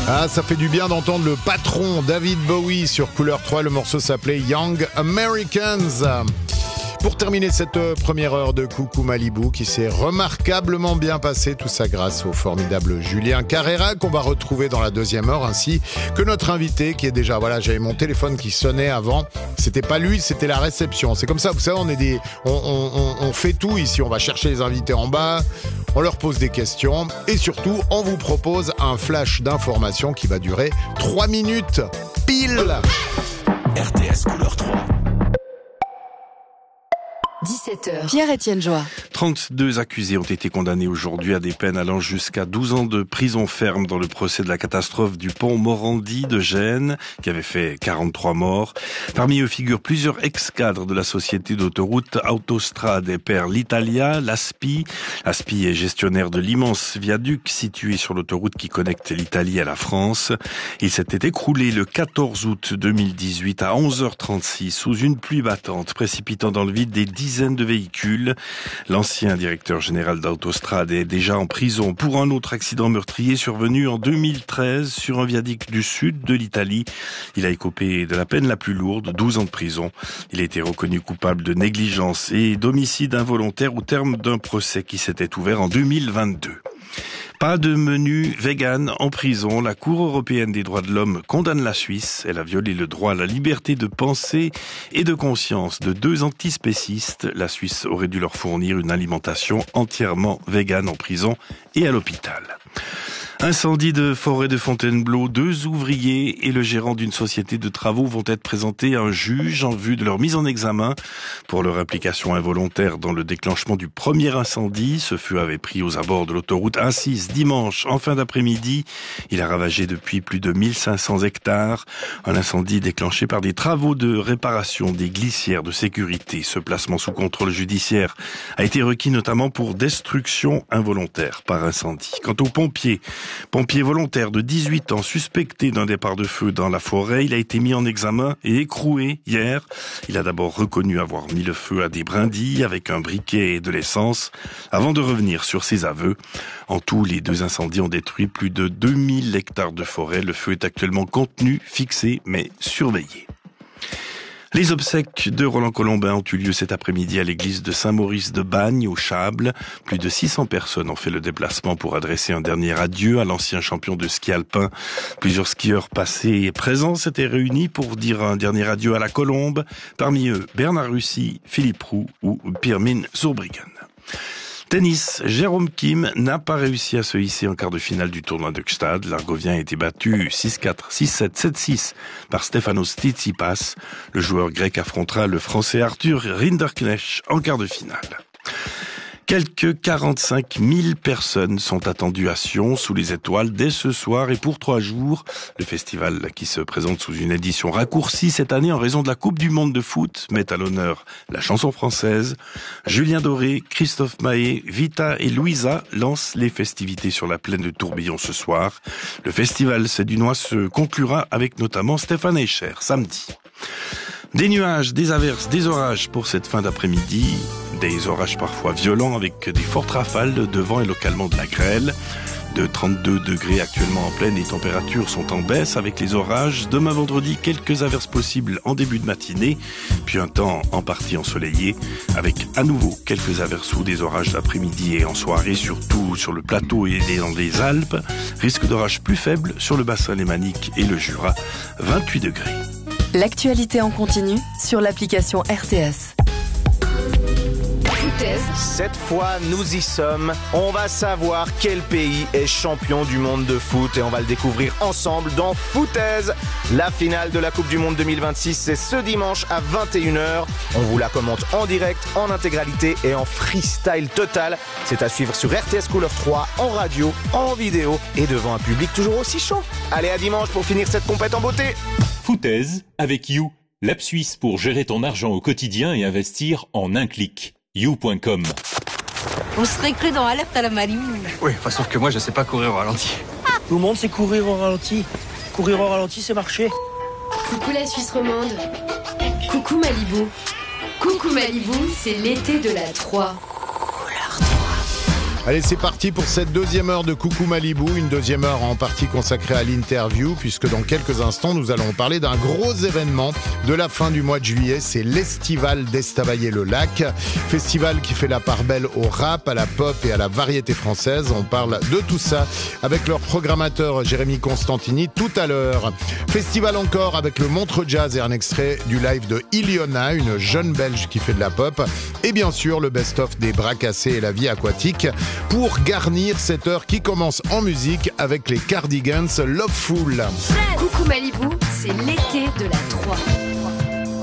Ah, ça fait du bien d'entendre le patron David Bowie sur Couleur 3. Le morceau s'appelait Young Americans. Pour terminer cette première heure de Coucou Malibu qui s'est remarquablement bien passée, tout ça grâce au formidable Julien Carrera qu'on va retrouver dans la deuxième heure, ainsi que notre invité qui est déjà, voilà, j'avais mon téléphone qui sonnait avant, c'était pas lui, c'était la réception. C'est comme ça, vous savez, on fait tout ici, on va chercher les invités en bas, on leur pose des questions et surtout on vous propose un flash d'information qui va durer 3 minutes pile. RTS Couleur 3. 17h. Pierre-Étienne Joie. 32 accusés ont été condamnés aujourd'hui à des peines allant jusqu'à 12 ans de prison ferme dans le procès de la catastrophe du pont Morandi de Gênes, qui avait fait 43 morts. Parmi eux figurent plusieurs ex-cadres de la société d'autoroute Autostrade per l'Italia, l'ASPI. L'ASPI est gestionnaire de l'immense viaduc situé sur l'autoroute qui connecte l'Italie à la France. Il s'était écroulé le 14 août 2018 à 11h36 sous une pluie battante, précipitant dans le vide des dizaines de véhicules. L'ancien directeur général d'Autostrade est déjà en prison pour un autre accident meurtrier survenu en 2013 sur un viaduc du sud de l'Italie. Il a écopé de la peine la plus lourde, 12 ans de prison. Il a été reconnu coupable de négligence et d'homicide involontaire au terme d'un procès qui s'était ouvert en 2022. Pas de menu vegan en prison. La Cour européenne des droits de l'homme condamne la Suisse. Elle a violé le droit à la liberté de pensée et de conscience de 2 antispécistes. La Suisse aurait dû leur fournir une alimentation entièrement vegan en prison et à l'hôpital. Incendie de forêt de Fontainebleau, 2 ouvriers et le gérant d'une société de travaux vont être présentés à un juge en vue de leur mise en examen pour leur implication involontaire dans le déclenchement du premier incendie. Ce feu avait pris aux abords de l'autoroute A6 dimanche en fin d'après-midi. Il a ravagé depuis plus de 1500 hectares. Un incendie déclenché par des travaux de réparation des glissières de sécurité. Ce placement sous contrôle judiciaire a été requis notamment pour destruction involontaire par incendie. Quant aux pompier volontaire de 18 ans suspecté d'un départ de feu dans la forêt, il a été mis en examen et écroué hier. Il a d'abord reconnu avoir mis le feu à des brindilles avec un briquet et de l'essence avant de revenir sur ses aveux. En tout, les 2 incendies ont détruit plus de 2000 hectares de forêt. Le feu est actuellement contenu, fixé mais surveillé. Les obsèques de Roland Colombin ont eu lieu cet après-midi à l'église de Saint-Maurice de Bagnes, au Chables. Plus de 600 personnes ont fait le déplacement pour adresser un dernier adieu à l'ancien champion de ski alpin. Plusieurs skieurs passés et présents s'étaient réunis pour dire un dernier adieu à la Colombe. Parmi eux, Bernard Russy, Philippe Roux ou Pirmin Zurbriggen. Tennis, Jérôme Kim n'a pas réussi à se hisser en quart de finale du tournoi de Gstad. L'Argovien a été battu 6-4, 6-7, 7-6 par Stefanos Tsitsipas. Le joueur grec affrontera le Français Arthur Rinderknecht en quart de finale. Quelques 45 000 personnes sont attendues à Sion sous les étoiles dès ce soir et pour 3 jours. Le festival qui se présente sous une édition raccourcie cette année en raison de la Coupe du Monde de foot met à l'honneur la chanson française. Julien Doré, Christophe Mahé, Vita et Louisa lancent les festivités sur la plaine de Tourbillon ce soir. Le festival sédunois se conclura avec notamment Stéphane Eicher samedi. Des nuages, des averses, des orages pour cette fin d'après-midi. Des orages parfois violents avec des fortes rafales de vent et localement de la grêle. De 32 degrés actuellement en pleine, les températures sont en baisse avec les orages. Demain vendredi, quelques averses possibles en début de matinée, puis un temps en partie ensoleillé, avec à nouveau quelques averses ou des orages d'après-midi et en soirée, surtout sur le plateau et dans les Alpes. Risque d'orage plus faible sur le bassin lémanique et le Jura, 28 degrés. L'actualité en continu sur l'application RTS. Cette fois, nous y sommes. On va savoir quel pays est champion du monde de foot et on va le découvrir ensemble dans Foutaise. La finale de la Coupe du Monde 2026, c'est ce dimanche à 21h. On vous la commente en direct, en intégralité et en freestyle total. C'est à suivre sur RTS Couleur 3, en radio, en vidéo et devant un public toujours aussi chaud. Allez, à dimanche pour finir cette compète en beauté. Foutaise avec You, l'app suisse pour gérer ton argent au quotidien et investir en un clic. You.com. On serait cru dans Alerte à la Malibu. Oui, enfin, sauf que moi, je sais pas courir au ralenti. Tout le monde sait courir au ralenti. Courir au ralenti, c'est marcher. Coucou la Suisse romande. Coucou Malibu. Coucou Malibu, c'est l'été de la 3. Allez, c'est parti pour cette deuxième heure de Coucou Malibu, une deuxième heure en partie consacrée à l'interview, puisque dans quelques instants, nous allons parler d'un gros événement de la fin du mois de juillet, c'est l'Estival d'Estavayer-le-Lac, festival qui fait la part belle au rap, à la pop et à la variété française. On parle de tout ça avec leur programmateur Jérémy Constantini tout à l'heure. Festival encore avec le Montreux Jazz et un extrait du live de Iliona, une jeune Belge qui fait de la pop, et bien sûr le best-of des Bras Cassés et la vie aquatique, pour garnir cette heure qui commence en musique avec les Cardigans Loveful. Coucou Malibu, c'est l'été de la 3.